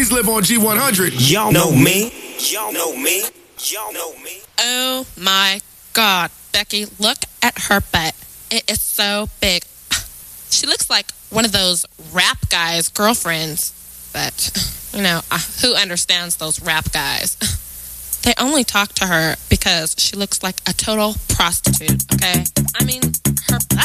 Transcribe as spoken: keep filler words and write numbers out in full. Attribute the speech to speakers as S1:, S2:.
S1: live on G one hundred.
S2: Y'all know me. Y'all know me. Y'all know me.
S3: Oh my God, Becky, look at her butt. It is so big. She looks like one of those rap guys' girlfriends. But, you know, uh, who understands those rap guys? They only talk to her because she looks like a total prostitute, okay? I mean, her butt